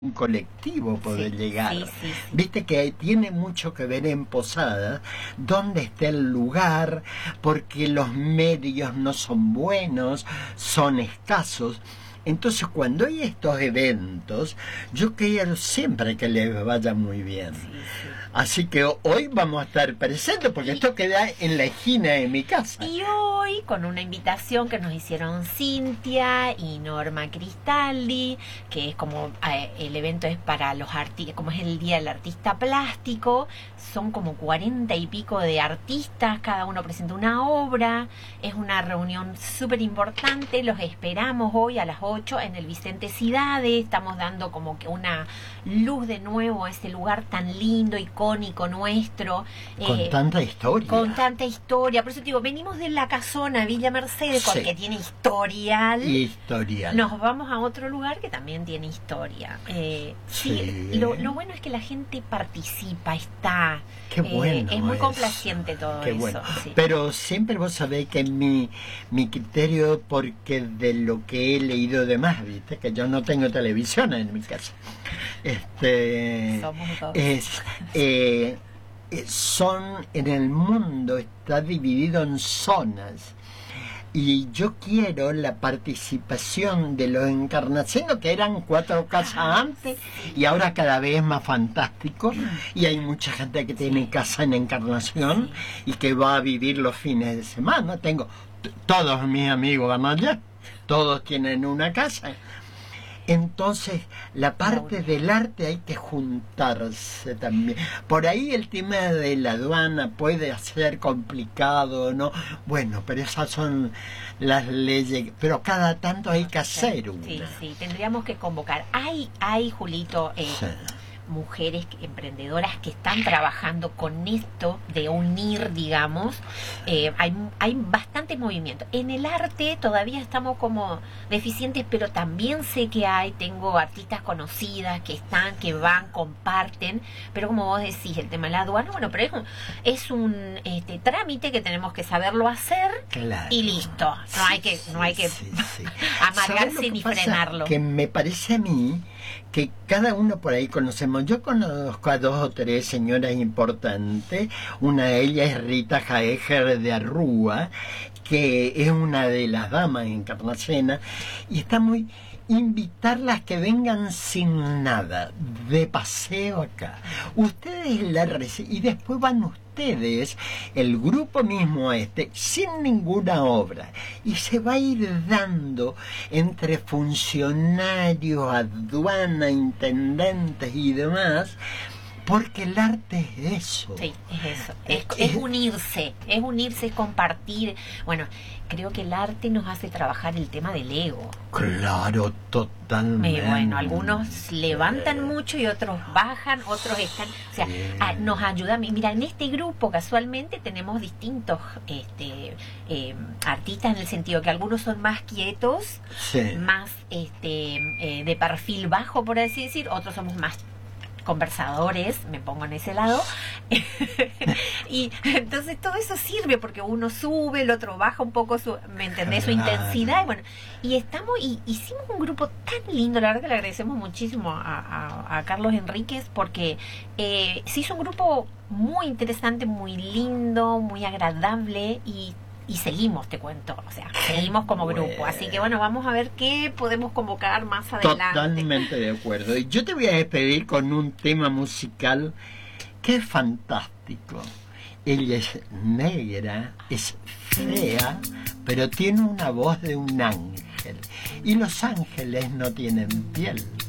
un colectivo poder llegar. Sí. Viste que tiene mucho que ver en Posadas, dónde está el lugar, porque los medios no son buenos, son escasos. Entonces, cuando hay estos eventos, yo quiero siempre que les vaya muy bien. Sí. Así que hoy vamos a estar presentes, porque esto queda en la esquina de mi casa. Y hoy, con una invitación que nos hicieron Cintia y Norma Cristaldi, que es como el evento es para los artistas, como es el Día del Artista Plástico, son como 40 y pico de artistas, cada uno presenta una obra, es una reunión súper importante, los esperamos hoy a las 8 en el Vicente Cidade, estamos dando como que una luz de nuevo a ese lugar tan lindo, icónico nuestro. Con tanta historia. Con tanta historia, por eso te digo, venimos de la casona Villa Mercedes, Sí. porque tiene historial. Historial. Nos vamos a otro lugar que también tiene historia. Sí. Lo bueno es que la gente participa, está. Qué bueno. Es muy eso. complaciente todo Qué eso. bueno. Sí. Pero siempre vos sabés que mi criterio, porque de lo que he leído de más, viste, que yo no tengo televisión en mi casa. Somos dos. Son en el mundo, está dividido en zonas. Y yo quiero la participación de los encarnacianos, que eran 4 casas antes, y ahora cada vez es más fantástico. Y hay mucha gente que tiene casa en Encarnación y que va a vivir los fines de semana. Tengo todos mis amigos van allá, todos tienen una casa. Entonces, la parte del arte hay que juntarse también. Por ahí el tema de la aduana puede ser complicado, ¿no? Bueno, pero esas son las leyes. Pero cada tanto hay que hacer una. Sí, tendríamos que convocar. Hay Julito, Sí. mujeres emprendedoras que están trabajando con esto de unir, digamos. Hay bastante movimiento. En el arte todavía estamos como deficientes, pero también sé que tengo artistas conocidas que están, que van, comparten, pero como vos decís, el tema de la aduana, bueno, pero es un trámite que tenemos que saberlo hacer. Claro. Y listo. No hay que amargarse ni frenarlo. Que me parece a mí que cada uno por ahí conocemos. Yo conozco a 2 o 3 señoras importantes. Una de ellas es Rita Jaeger de Arrúa, que es una de las damas encarnacenas, y está muy... invitarlas que vengan sin nada, de paseo acá. Ustedes la reciben y después van ustedes, el grupo mismo sin ninguna obra. Y se va a ir dando entre funcionarios, aduana, intendentes y demás, porque el arte es eso. Sí, es eso. Es unirse, es compartir. Bueno, creo que el arte nos hace trabajar el tema del ego. Claro, totalmente. Bueno, algunos levantan mucho y otros bajan, otros están... O sea, nos ayuda. Mira, en este grupo casualmente tenemos distintos artistas, en el sentido que algunos son más quietos, Sí. más de perfil bajo, por así decir, otros somos más conversadores, me pongo en ese lado. Y entonces todo eso sirve, porque uno sube, el otro baja un poco ¿me entendés? Su intensidad. Y bueno, y hicimos un grupo tan lindo, la verdad que le agradecemos muchísimo a Carlos Enríquez, porque se hizo un grupo muy interesante, muy lindo, muy agradable, y seguimos, te cuento, o sea, seguimos como grupo. Así que bueno, vamos a ver qué podemos convocar más adelante. Totalmente de acuerdo. Y yo te voy a despedir con un tema musical que es fantástico. Ella es negra, es fea, pero tiene una voz de un ángel. Y los ángeles no tienen piel.